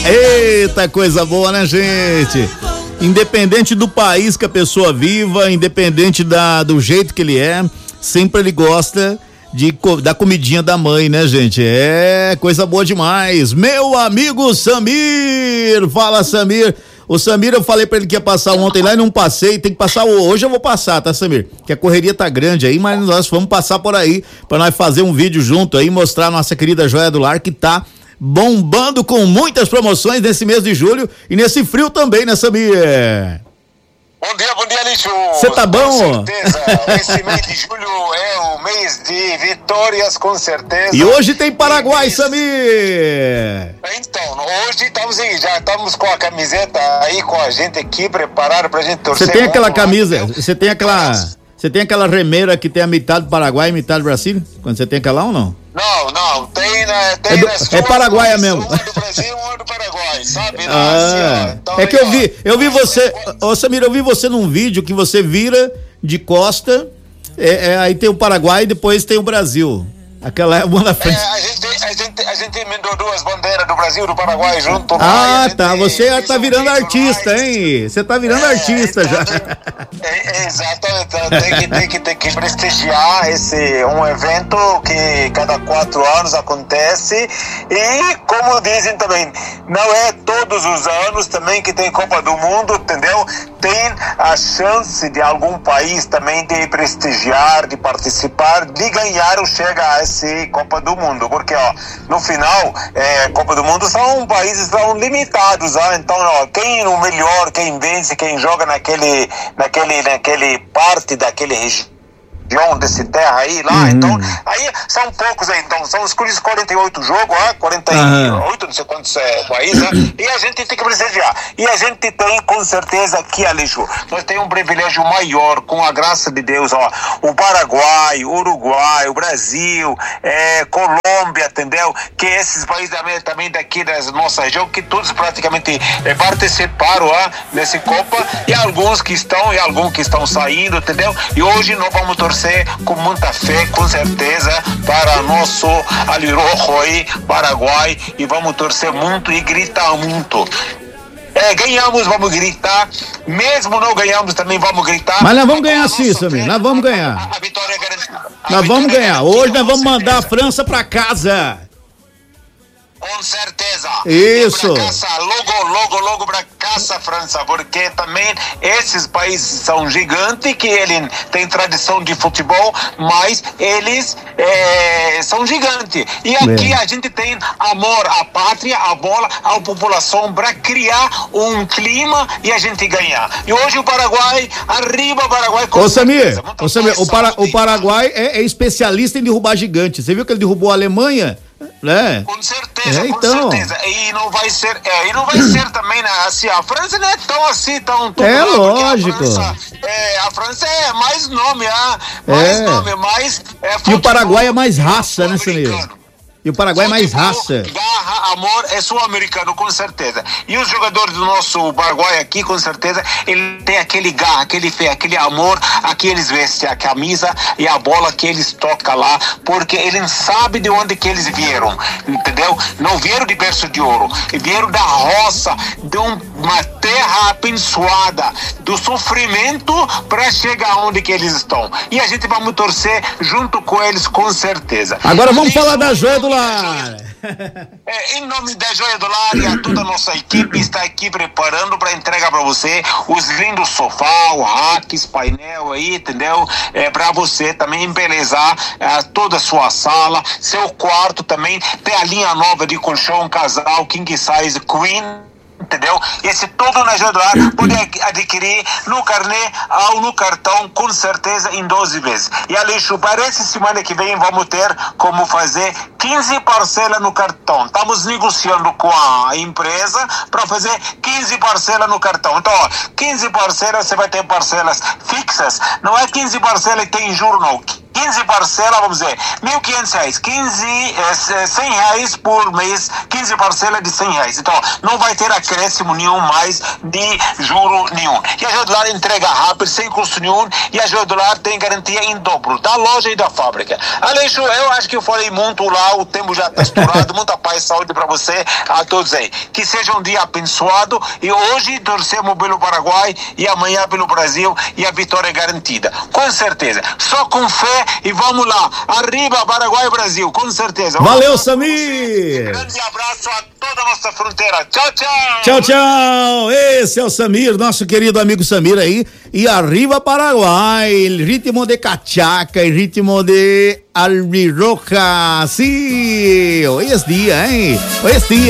Eita, coisa boa, né, gente? Independente do país que a pessoa viva, independente do jeito que ele é, sempre ele gosta da comidinha da mãe, né, gente? É coisa boa demais. Meu amigo Samir, fala, Samir. O Samir, eu falei pra ele que ia passar ontem lá e não passei, tem que passar hoje. Eu vou passar, tá, Samir? Que a correria tá grande aí, mas nós vamos passar por aí pra nós fazer um vídeo junto aí, mostrar a nossa querida Joia do Lar, que tá bombando com muitas promoções nesse mês de julho e nesse frio também, né, Samir? Bom dia, Lixo. Você tá bom? Com certeza. Esse mês de julho é o mês de vitórias, com certeza. E hoje tem Paraguai, Samir. Então, hoje já estamos com a camiseta aí com a gente aqui preparada pra gente torcer. Você tem aquela camisa, você tem aquela remeira que tem a metade do Paraguai e metade do Brasil? Quando você tem aquela ou não? Não, tem é paraguaia mesmo. Uma do Brasil, uma do Paraguai, sabe? Então, é que eu vi você, Samir, eu vi você num vídeo que você vira de costa, aí tem o Paraguai e depois tem o Brasil. Aquela é uma na frente. A gente emendou duas bandeiras do Brasil e do Paraguai junto. Tá, você tá virando artista, hein? Você tá virando artista já. Exatamente, tem que prestigiar um evento que cada 4 anos acontece e, como dizem também, não é todos os anos também que tem Copa do Mundo, entendeu? Tem a chance de algum país também de prestigiar, de participar, de ganhar ou chega a essa Copa do Mundo, porque no final Copa do Mundo são países limitados, então quem o melhor, quem vence, quem joga naquele parte daquele região desse terra aí lá, então aí são poucos aí, então são escolhidos 48 jogos, 48, não sei quantos países, né? E a gente tem que prestigiar, e a gente tem com certeza aqui, Alexandre, nós temos um privilégio maior, com a graça de Deus, o Paraguai, o Uruguai, o Brasil, Colômbia, entendeu? Que esses países também daqui da nossa região, que todos praticamente participaram nessa Copa, e alguns que estão, e alguns que estão saindo, entendeu? E hoje nós vamos torcer com muita fé, com certeza, para nosso Alirrojo aí, Paraguai, e vamos torcer muito e gritar muito. Ganhamos, vamos gritar. Mesmo não ganhamos, também vamos gritar. Mas nós vamos ganhar sim, Samir. Nós vamos ganhar. A vitória é garantida. Nós vamos ganhar. Hoje nós vamos mandar a França pra casa. Com certeza. Isso. Logo pra casa, França, porque também esses países são gigantes, que eles têm tradição de futebol, mas eles são gigantes. E aqui a gente tem amor à pátria, à bola, à população, para criar um clima e a gente ganhar. E hoje o Paraguai, arriba Paraguai. Ô Samir, o Paraguai é especialista em derrubar gigante. Você viu que ele derrubou a Alemanha? Com certeza, com certeza. E não vai ser também assim, a França não é tão assim, tão lógico. A França é mais nome, mais e o Paraguai é mais raça, né, Samir? E o Paraguai é mais raça. Garra, amor, é sul-americano, com certeza. E os jogadores do nosso Paraguai aqui, com certeza, ele tem aquele garra, aquele fé, aquele amor, aqui eles vestem a camisa e a bola que eles tocam lá, porque eles sabem de onde que eles vieram, entendeu? Não vieram de berço de ouro, vieram da roça, de uma terra abençoada, do sofrimento para chegar onde que eles estão. E a gente vai torcer junto com eles, com certeza. Agora vamos falar da Joia do Lar. Em nome da Joia do Lar e a toda a nossa equipe está aqui preparando para entregar para você os lindos sofá, o racks, painel aí, entendeu? Para você também embelezar toda a sua sala, seu quarto também. Tem a linha nova de colchão casal King Size Queen, entendeu? Esse todo na Joia do Lar pode adquirir no carnê ou no cartão, com certeza, em 12 vezes. E Alexandre, para essa semana que vem vamos ter como fazer 15 parcelas no cartão. Estamos negociando com a empresa para fazer 15 parcelas no cartão. Então, 15 parcelas, você vai ter parcelas fixas. Não é 15 parcelas e tem juro, não. 15 parcelas, vamos dizer, R$1.500, 100 reais por mês, 15 parcelas de R$100. Então, não vai ter acréscimo nenhum mais de juro nenhum. E a Geodular entrega rápido, sem custo nenhum, e a Geodular tem garantia em dobro, da loja e da fábrica. Aleixo, eu acho que eu falei muito lá, o tempo já está estourado, muita paz e saúde para você, a todos aí. Que seja um dia abençoado, e hoje torcemos pelo Paraguai, e amanhã pelo Brasil, e a vitória é garantida, com certeza. Só com fé, e vamos lá, arriba Paraguai e Brasil, com certeza. Valeu, Samir! Grande abraço a toda a nossa fronteira. Tchau, tchau! Tchau, tchau! Esse é o Samir, nosso querido amigo Samir aí. E arriba Paraguai, ritmo de cachaca e ritmo de albirroja. Sim, hoy es día, hoy es día.